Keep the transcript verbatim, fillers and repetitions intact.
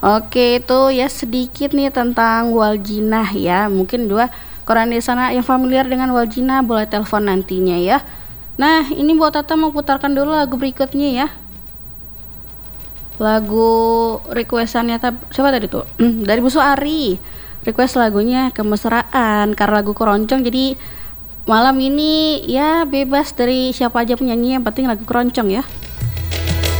Oke, itu ya sedikit nih tentang Waljina ya. Mungkin dua koran di sana yang familiar dengan Waljina boleh telepon nantinya ya. Nah, ini buat Tata mau putarkan dulu lagu berikutnya ya. Lagu requestannya tab- siapa tadi tuh? Dari Busu Ari. Request lagunya Kemesraan karena lagu keroncong, jadi malam ini ya bebas dari siapa aja penyanyi, yang penting lagu keroncong ya.